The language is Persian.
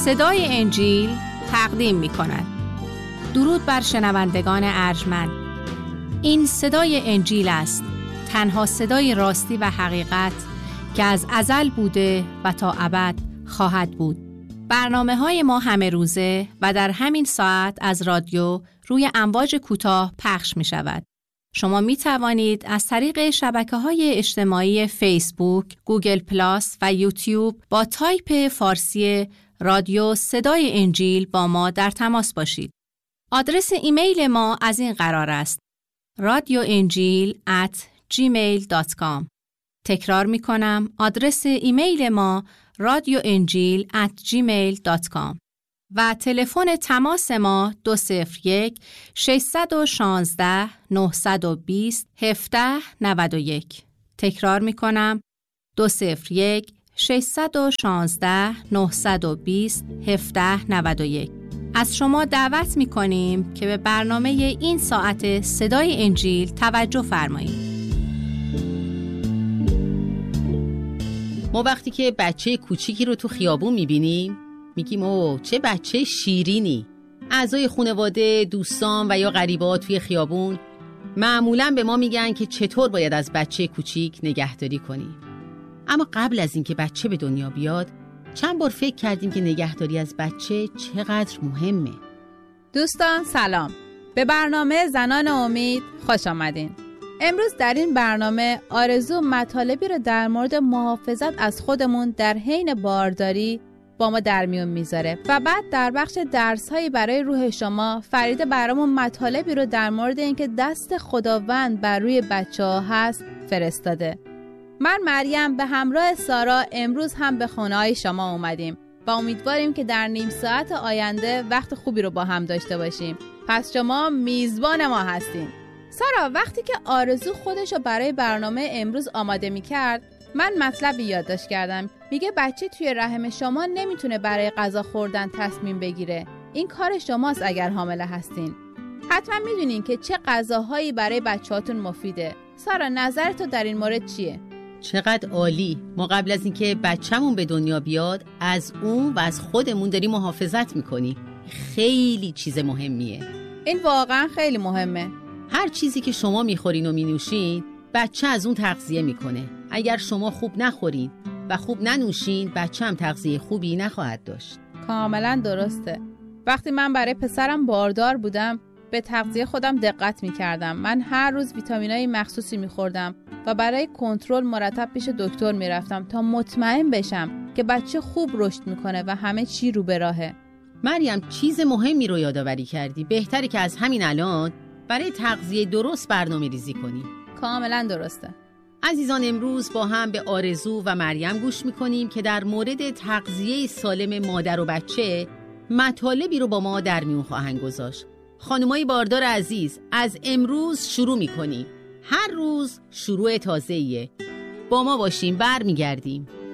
صدای انجیل تقدیم می کند. درود بر شنوندگان ارجمند. این صدای انجیل است، تنها صدای راستی و حقیقت که از ازل بوده و تا ابد خواهد بود. برنامه‌های ما همه روزه و در همین ساعت از رادیو روی امواج کوتاه پخش می شود. شما می توانید از طریق شبکه‌های اجتماعی فیسبوک، گوگل پلاس و یوتیوب با تایپ فارسی رادیو صدای انجیل با ما در تماس باشید. آدرس ایمیل ما از این قرار است: radioenjil@gmail.com. تکرار می کنم، آدرس ایمیل ما radioenjil@gmail.com و تلفن تماس ما 201-616-920-1791. تکرار می کنم، 201-616-920-1791. از شما دعوت می کنیم که به برنامه این ساعت صدای انجیل توجه فرمایید. ما وقتی که بچه کوچیکی رو تو خیابون میبینیم میگیم اوه چه بچه شیرینی. اعضای خانواده، دوستان و یا غریبه‌ها توی خیابون معمولاً به ما میگن که چطور باید از بچه کوچیک نگهداری کنیم. اما قبل از اینکه بچه به دنیا بیاد چند بار فکر کردیم که نگهداری از بچه چقدر مهمه. دوستان سلام، به برنامه زنان امید خوش آمدین. امروز در این برنامه آرزو مطالبی رو در مورد محافظت از خودمون در حین بارداری با ما در میون میذاره و بعد در بخش درس‌هایی برای روح شما فریده برامون مطالبی رو در مورد اینکه دست خداوند بر روی بچه‌ها هست فرستاده. من مریم به همراه سارا امروز هم به خونه‌های شما اومدیم و امیدواریم که در نیم ساعت آینده وقت خوبی رو با هم داشته باشیم. پس شما میزبان ما هستین. سارا، وقتی که آرزو خودش رو برای برنامه امروز آماده می‌کرد، من مطلبی یادداشت کردم. میگه بچه توی رحم شما نمیتونه برای غذا خوردن تصمیم بگیره. این کار شماست اگر حامله هستین. حتما میدونین که چه غذاهایی برای بچه‌هاتون مفیده. سارا، نظر تو در این مورد چیه؟ چقدر عالی. ما قبل از اینکه بچه‌مون به دنیا بیاد از اون و از خودمون داریم محافظت می‌کنیم. خیلی چیز مهمیه. این واقعا خیلی مهمه. هر چیزی که شما میخورین و مینوشین بچه از اون تغذیه میکنه. اگر شما خوب نخورین و خوب ننوشین بچه هم تغذیه خوبی نخواهد داشت. کاملا درسته. وقتی من برای پسرم باردار بودم به تغذیه خودم دقت میکردم. من هر روز ویتامینای مخصوصی میخوردم و برای کنترل مرتب پیش دکتر میرفتم تا مطمئن بشم که بچه خوب رشد میکنه و همه چی رو به راهه. مریم، چیز مهمی رو یادآوری کردی. بهتره که از همین الان برای تغذیه درست برنامه ریزی کنیم. کاملا درسته. عزیزان، امروز با هم به آرزو و مریم گوش میکنیم که در مورد تغذیه سالم مادر و بچه مطالبی رو با ما در میون خواهند گذاشت. خانمای باردار عزیز، از امروز شروع میکنیم. هر روز شروع تازه‌ایه. با ما باشیم، برمیگردیم.